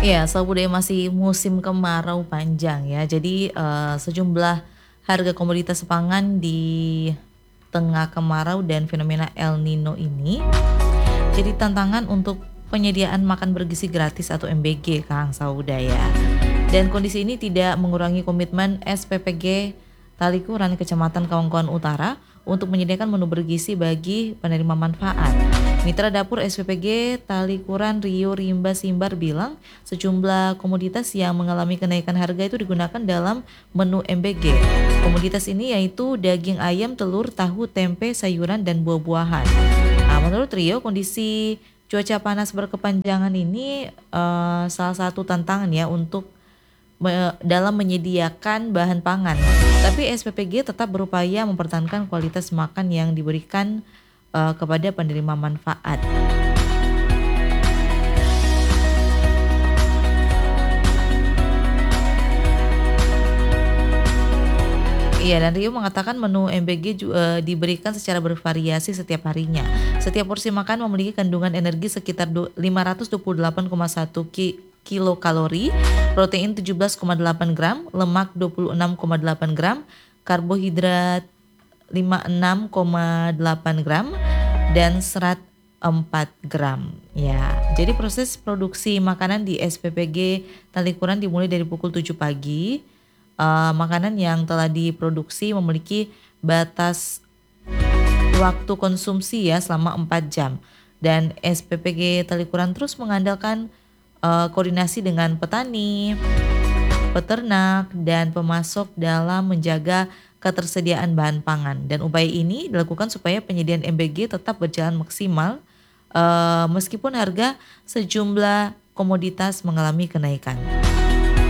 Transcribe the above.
Iya, asal budaya masih musim kemarau panjang ya. Jadi, sejumlah harga komoditas pangan di tengah kemarau dan fenomena El Nino ini jadi tantangan untuk penyediaan makan bergizi gratis atau MBG, Kang Sauda ya. Dan kondisi ini tidak mengurangi komitmen SPPG Talikuran Kecamatan Kawangkoan Utara untuk menyediakan menu bergizi bagi penerima manfaat. Mitra Dapur SPPG Talikuran Rio Rimba Simbar bilang sejumlah komoditas yang mengalami kenaikan harga itu digunakan dalam menu MBG. Komoditas ini yaitu daging ayam, telur, tahu, tempe, sayuran, dan buah-buahan. Nah, menurut Rio, kondisi cuaca panas berkepanjangan ini salah satu tantangan ya untuk dalam menyediakan bahan pangan. Tapi SPPG tetap berupaya mempertahankan kualitas makan yang diberikan kepada penerima manfaat. Iya, dan Rio mengatakan menu MBG diberikan secara bervariasi setiap harinya. Setiap porsi makan memiliki kandungan energi sekitar 528,1 kilokalori, protein 17,8 gram, lemak 26,8 gram, karbohidrat 56,8 gram, dan serat 4 gram. Ya, jadi proses produksi makanan di SPPG Talikuran dimulai dari pukul 7 pagi. Makanan yang telah diproduksi memiliki batas waktu konsumsi ya selama 4 jam. Dan SPPG Talikuran terus mengandalkan koordinasi dengan petani, peternak, dan pemasok dalam menjaga ketersediaan bahan pangan. Dan upaya ini dilakukan supaya penyediaan MBG tetap berjalan maksimal meskipun harga sejumlah komoditas mengalami kenaikan.